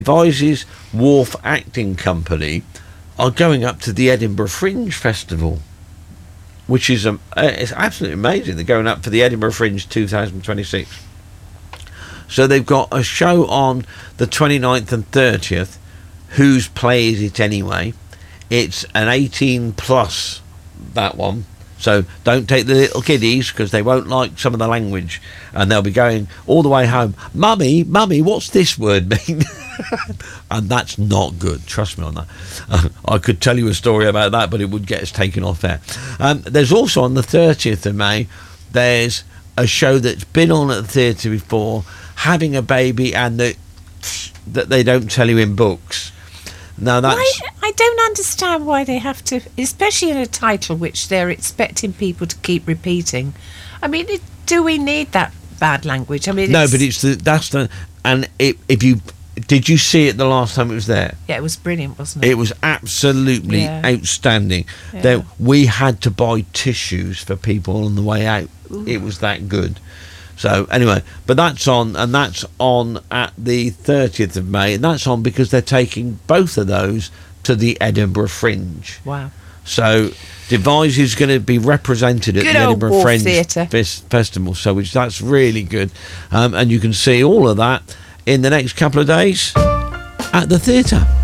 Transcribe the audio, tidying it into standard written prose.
Devizes Wharf Acting Company are going up to the Edinburgh Fringe Festival, which is it's absolutely amazing. They're going up for the Edinburgh Fringe 2026. So they've got a show on the 29th and 30th. Whose Play Is It Anyway? It's an 18 plus, that one. So don't take the little kiddies, because they won't like some of the language, and they'll be going all the way home, Mummy, what's this word mean? And that's not good, trust me on that. I could tell you a story about that, but it would get us taken off air. There's also, on the 30th of May, there's a show that's been on at the theatre before, Having a Baby, and that they don't tell you in books. Now that's... I don't understand why they have to, especially in a title which they're expecting people to keep repeating. I mean, do we need that bad language? I mean, no, but did you see it the last time it was there? Yeah, it was brilliant, wasn't it? It was absolutely outstanding. Yeah. We had to buy tissues for people on the way out. Ooh. It was that good. So anyway, but that's on at the 30th of May, and that's on because they're taking both of those to the Edinburgh Fringe. Wow. So Devizes is going to be represented at Good the old Edinburgh Wharf Fringe Theatre. Festival, so that's really good. And you can see all of that in the next couple of days at the theatre.